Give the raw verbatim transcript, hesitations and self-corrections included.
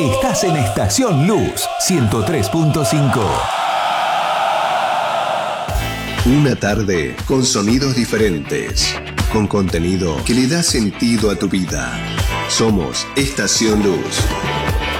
Estás en Estación Luz ciento tres punto cinco. Una tarde con sonidos diferentes, con contenido que le da sentido a tu vida. Somos Estación Luz.